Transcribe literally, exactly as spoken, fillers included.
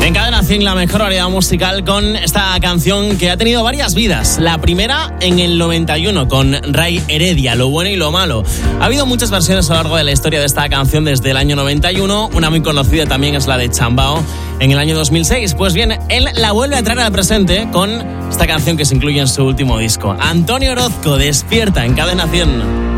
En Cadena cien, la mejor variedad musical con esta canción que ha tenido varias vidas. La primera en el noventa y uno con Ray Heredia, Lo bueno y lo malo. Ha habido muchas versiones a lo largo de la historia de esta canción desde el año noventa y uno. Una muy conocida también es la de Chambao en el año dos mil seis. Pues bien, él la vuelve a traer al presente con esta canción que se incluye en su último disco. Antonio Orozco, Despierta, en Cadena cien.